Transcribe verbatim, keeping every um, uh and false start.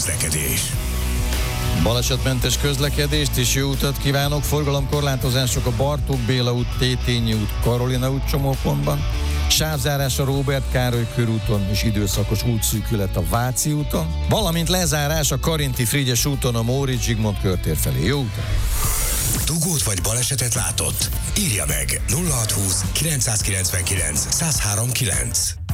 közlekedés. Balesetmentes közlekedést és jó utat kívánok. Forgalomkorlátozások a Bartók Béla út, Tétényi út, Karolina út csomópontban. Sávzárás a Róbert Károly körúton és időszakos útszűkület a Váci úton. Valamint lezárás a Karinti Frigyes úton a Móricz Zsigmond körtér felé. Jó utat! Dugót vagy balesetet látott? Írja meg nulla hatszázhúsz kilencszázkilencvenkilenc százhárom kilenc.